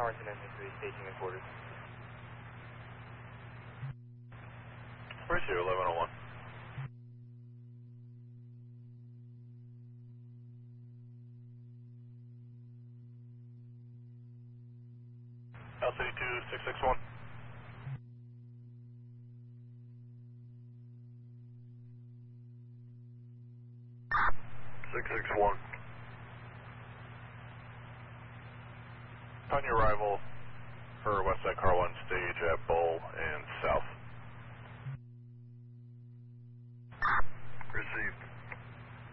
Warrington and staging and quarters. Where's you, 1101? L32 661. 661. On your arrival for Westside Car 1 stage at Bull and South.